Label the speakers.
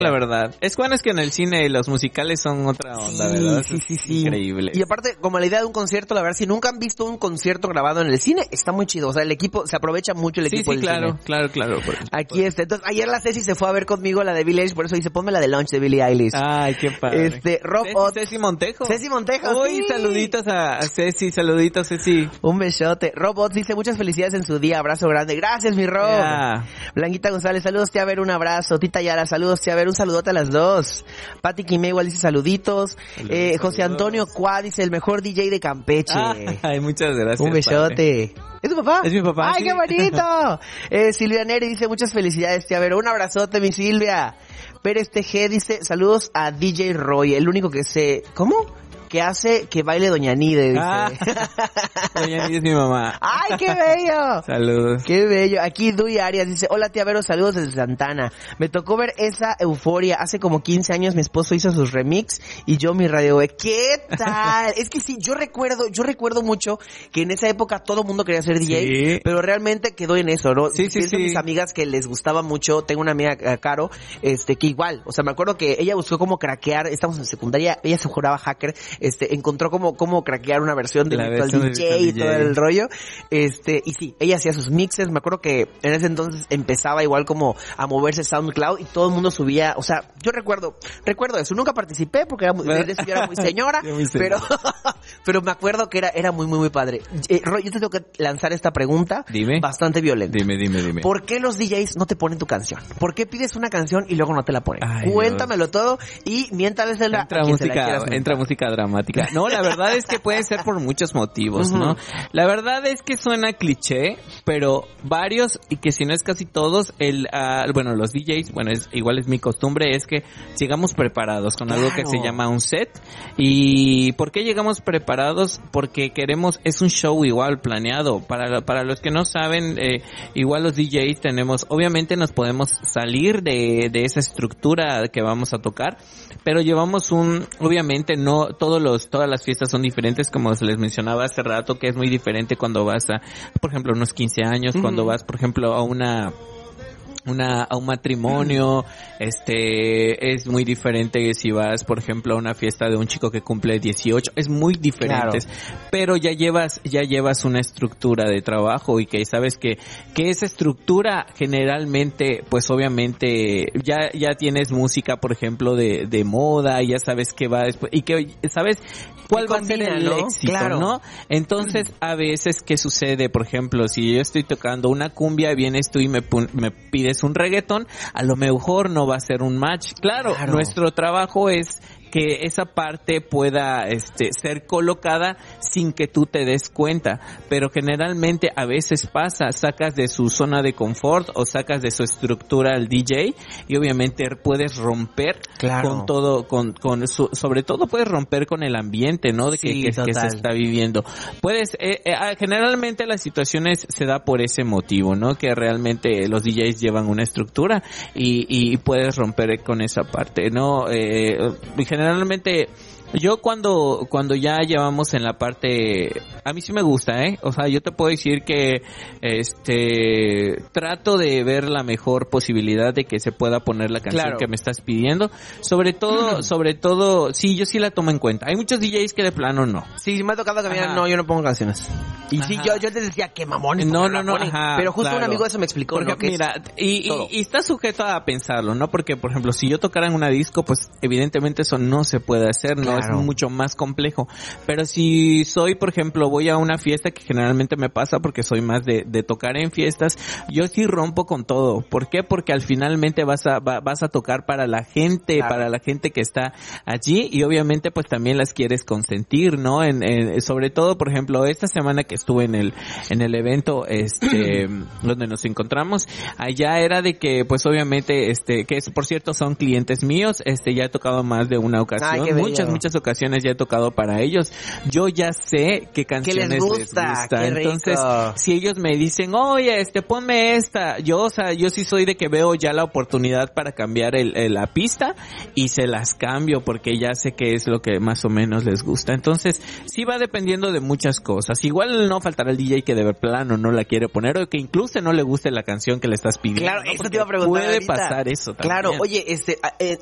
Speaker 1: la verdad. Es bueno, es que en el cine los musicales son otra onda, ¿verdad?
Speaker 2: Sí.
Speaker 1: Increíble.
Speaker 2: Y aparte, como la idea de un concierto, la verdad, si nunca han visto un concierto grabado en el cine, está muy chido. O sea, el equipo, se aprovecha mucho el equipo del cine.
Speaker 1: Claro.
Speaker 2: Aquí está. Entonces, ayer la Ceci se fue a ver conmigo la de Billie Eilish, por eso dice, ponme la de Launch de Billie Eilish.
Speaker 1: Ay, qué padre.
Speaker 2: Rob Ott.
Speaker 1: Ceci Montejo.
Speaker 2: Uy,
Speaker 1: sí. Saluditos a Ceci, saluditos Ceci.
Speaker 2: Un besote. Rob Ott dice, muchas felicidades en su día, abrazo grande. Gracias, mi Rob.
Speaker 1: Yeah.
Speaker 2: Blanquita González, saludos, tía Ver, un abrazo. Tita Yara, saludos, tía Ver, un saludote a las dos. Pati Quimé igual dice saluditos. José Antonio Cuá dice, el mejor DJ de Campeche.
Speaker 1: Ay, muchas gracias.
Speaker 2: Un besote. ¿Es tu papá?
Speaker 1: Es mi papá.
Speaker 2: ¡Ay,
Speaker 1: sí.
Speaker 2: qué bonito! Silvia Neri dice, muchas felicidades, tía Vero. Un abrazote, mi Silvia. Pérez TG dice, saludos a DJ Roy, el único que sé... ¿Cómo? Que hace que baile Doña Nide, dice.
Speaker 1: Doña Nide es mi mamá.
Speaker 2: ¡Ay, qué bello!
Speaker 1: Saludos.
Speaker 2: ¡Qué bello! Aquí Duy Arias dice, hola tía Vero, saludos desde Santana. Me tocó ver esa euforia. Hace como 15 años mi esposo hizo sus remix y yo mi radio. ¿Qué tal? Es que sí, yo recuerdo mucho que en esa época todo el mundo quería ser DJ,
Speaker 1: sí.
Speaker 2: Pero realmente quedó en eso, ¿no?
Speaker 1: Sí.
Speaker 2: Mis amigas que les gustaba mucho, tengo una amiga, Caro, que igual, o sea, me acuerdo que ella buscó cómo craquear, estamos en secundaria, ella se juraba hacker, encontró cómo craquear una versión de Virtual DJ y todo el rollo, y sí, ella hacía sus mixes. Me acuerdo que en ese entonces empezaba igual como a moverse SoundCloud y todo el mundo subía, o sea, yo recuerdo eso, nunca participé porque yo era muy señora, pero me acuerdo que era muy padre. Roy, yo te tengo que lanzar esta pregunta.
Speaker 1: Dime.
Speaker 2: Bastante violenta.
Speaker 1: Dime.
Speaker 2: ¿Por qué los DJs no te ponen tu canción? ¿Por qué pides una canción y luego no te la ponen?
Speaker 1: Ay,
Speaker 2: cuéntamelo todo y mientras
Speaker 1: entra música dramática. No, la verdad es que puede ser por muchos motivos, ¿no? La verdad es que suena cliché, pero varios, y que si no es casi todos, los DJs, igual es mi costumbre, es que llegamos preparados con algo que se llama un set. ¿Y por qué llegamos preparados? Porque es un show igual planeado. Para los que no saben, igual los DJs obviamente nos podemos salir de esa estructura que vamos a tocar, pero llevamos obviamente no todas las fiestas son diferentes, como se les mencionaba hace rato, que es muy diferente cuando vas por ejemplo, unos 15 años, cuando vas, por ejemplo, a un matrimonio, es muy diferente si vas, por ejemplo, a una fiesta de un chico que cumple 18, es muy diferente, pero ya llevas una estructura de trabajo y que sabes que esa estructura generalmente, pues obviamente ya tienes música, por ejemplo, de moda, ya sabes qué va después y que sabes cuál va a ser el éxito, ¿no? Entonces, a veces, ¿qué sucede? Por ejemplo, si yo estoy tocando una cumbia, vienes tú y me pides un reggaetón, a lo mejor no va a ser un match. Claro. Nuestro trabajo es que esa parte pueda ser colocada sin que tú te des cuenta, pero generalmente a veces sacas de su zona de confort o sacas de su estructura al DJ y obviamente puedes romper con todo, sobre todo puedes romper con el ambiente, ¿no? Que se está viviendo. Generalmente las situaciones se da por ese motivo, ¿no? Que realmente los DJs llevan una estructura y puedes romper con esa parte, ¿no? Generalmente yo cuando ya llevamos en la parte, a mí sí me gusta, o sea, yo te puedo decir que trato de ver la mejor posibilidad de que se pueda poner la canción que me estás pidiendo, sobre todo, sí, yo sí la tomo en cuenta. Hay muchos DJs que de plano no.
Speaker 2: Sí, me ha tocado que yo no pongo canciones. Y sí, yo te decía, qué mamones.
Speaker 1: No,
Speaker 2: pero justo un amigo eso me explicó.
Speaker 1: Porque, mira, y está sujeto a pensarlo, ¿no? Porque, por ejemplo, si yo tocara en una disco, pues evidentemente eso no se puede hacer, ¿no? Es mucho más complejo. Pero si soy, por ejemplo, voy a una fiesta, que generalmente me pasa porque soy más de tocar en fiestas, yo sí rompo con todo. ¿Por qué? Porque al finalmente vas a tocar para la gente, para la gente que está allí, y obviamente pues también las quieres consentir, ¿no? Sobre todo, por ejemplo, esta semana que estuve en el evento, donde nos encontramos, allá era de que, pues obviamente, que por cierto son clientes míos, ya he tocado más de una ocasión, muchas muchas ocasiones ya he tocado para ellos, yo ya sé qué canciones les gusta. Entonces, si ellos me dicen, oye, ponme esta, yo sí soy de que veo ya la oportunidad para cambiar la pista y se las cambio porque ya sé qué es lo que más o menos les gusta. Entonces, sí va dependiendo de muchas cosas. Igual no faltará el DJ que de plano no la quiere poner o que incluso no le guste la canción que le estás pidiendo.
Speaker 2: Claro, eso te iba a preguntar.
Speaker 1: Puede pasar eso también.
Speaker 2: Claro, oye,